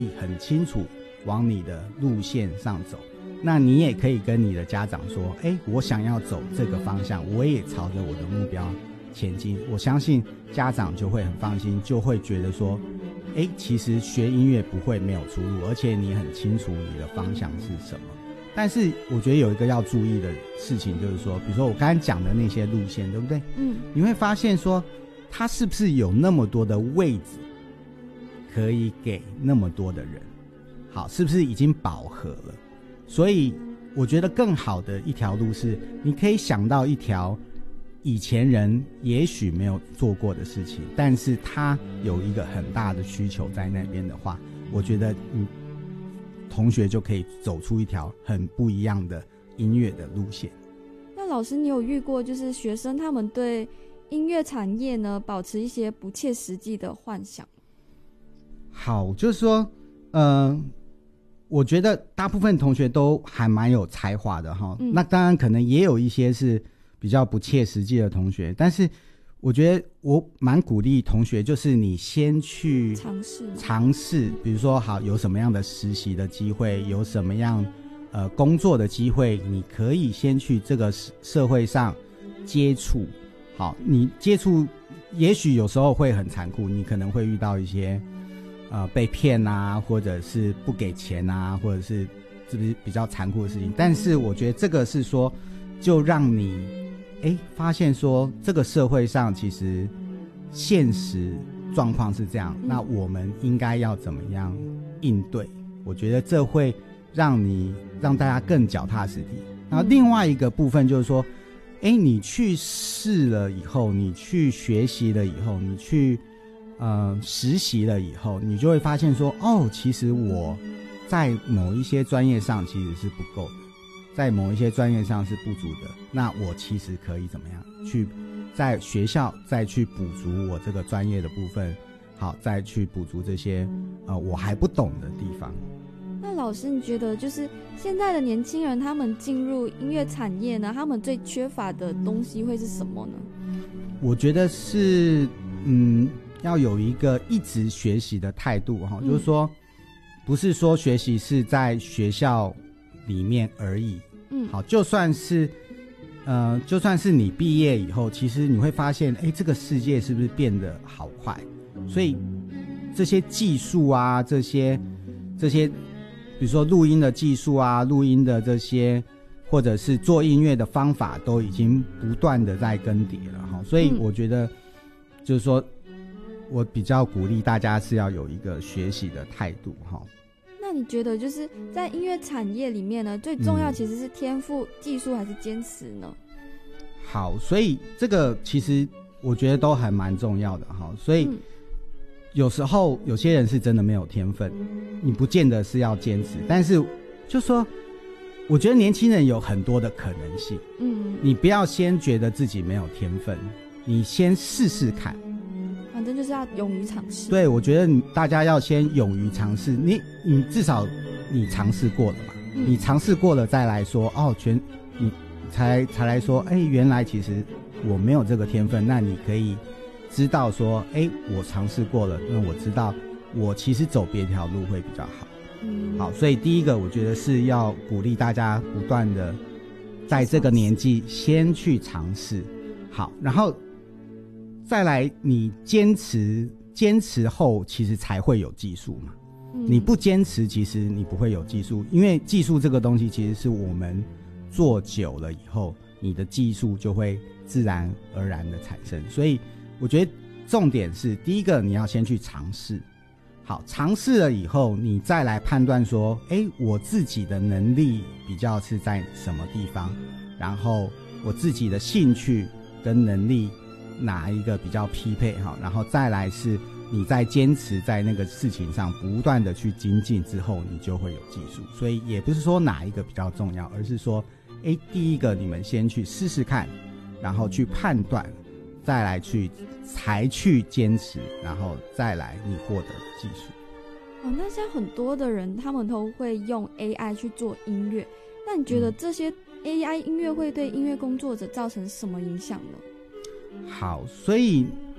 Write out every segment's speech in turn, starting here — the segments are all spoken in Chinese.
很清楚往你的路线上走。那你也可以跟你的家长说，我想要走这个方向，我也朝着我的目标前进。我相信家长就会很放心，就会觉得说，其实学音乐不会没有出路，而且你很清楚你的方向是什么。但是我觉得有一个要注意的事情，就是说，比如说我刚才讲的那些路线，对不对？你会发现说，它是不是有那么多的位置可以给那么多的人？好，是不是已经饱和了？所以我觉得更好的一条路是，你可以想到一条以前人也许没有做过的事情，但是它有一个很大的需求在那边的话，我觉得同学就可以走出一条很不一样的音乐的路线。 那老师，你有遇过就是学生他们对音乐产业呢保持一些不切实际的幻想？ 好，就是说我觉得大部分同学都还蛮有才华的哈。那当然可能也有一些是比较不切实际的同学，但是我觉得我蛮鼓励同学，就是你先去尝试，比如说好有什么样的实习的机会，有什么样工作的机会，你可以先去这个社会上接触。好，你接触也许有时候会很残酷，你可能会遇到一些被骗啊，或者是不给钱啊，或者是是不是比较残酷的事情。但是我觉得这个是说就让你发现说这个社会上其实现实状况是这样，那我们应该要怎么样应对。我觉得这会让大家更脚踏实地。然后另外一个部分就是说你去试了以后，你去学习了以后，你去实习了以后，你就会发现说其实我在某一些专业上其实是不够的，在某一些专业上是不足的，那我其实可以怎么样去在学校再去补足我这个专业的部分，好，再去补足这些我还不懂的地方。 那老师，你觉得就是现在的年轻人他们进入音乐产业呢，他们最缺乏的东西会是什么呢？ 我觉得是要有一个一直学习的态度就是说不是说学习是在学校里面而已。好，就算是你毕业以后，其实你会发现这个世界是不是变得好快，所以这些技术啊，这些比如说录音的技术啊，录音的这些或者是做音乐的方法都已经不断的在更迭了所以我觉得就是说我比较鼓励大家是要有一个学习的态度那你觉得就是在音乐产业里面呢，最重要其实是天赋、技术还是坚持呢？ 好，所以这个其实我觉得都还蛮重要的所以有时候有些人是真的没有天分，你不见得是要坚持，但是就说我觉得年轻人有很多的可能性你不要先觉得自己没有天分，你先试试看， 反正就是要勇于尝试。 对，我觉得大家要先勇于尝试，你至少你尝试过了嘛你尝试过了再来说你才来说原来其实我没有这个天分，那你可以知道说我尝试过了，那我知道我其实走别条路会比较好好，所以第一个我觉得是要鼓励大家不断的在这个年纪先去尝试。好，然后再来你坚持后其实才会有技术嘛你不坚持其实你不会有技术，因为技术这个东西其实是我们做久了以后你的技术就会自然而然的产生。所以我觉得重点是第一个你要先去尝试，好，尝试了以后你再来判断说我自己的能力比较是在什么地方，然后我自己的兴趣跟能力哪一个比较匹配然后再来是你在坚持在那个事情上不断的去精进之后你就会有技术。所以也不是说哪一个比较重要，而是说第一个你们先去试试看，然后去判断，再来才去坚持，然后再来你获得技术那像很多的人他们都会用 AI 去做音乐，那你觉得这些 AI 音乐会对音乐工作者造成什么影响呢？ 好，所以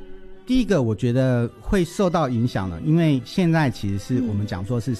第一个我觉得会受到影响的，因为现在其实是我们讲说是